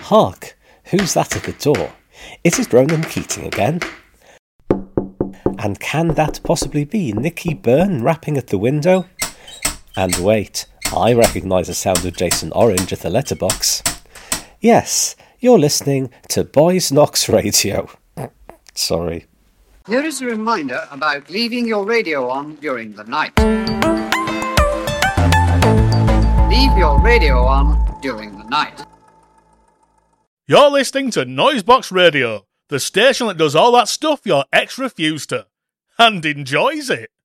Hark! Who's that at the door? Is it Ronan Keating again? And can that possibly be Nicky Byrne rapping at the window? And wait, I recognise the sound of Jason Orange at the letterbox. Yes, you're listening to Boys Knox Radio. Sorry. Here is a reminder about leaving your radio on during the night. Leave your radio on during the night. You're listening to Noisebox Radio, the station that does all that stuff your ex refused to, and enjoys it.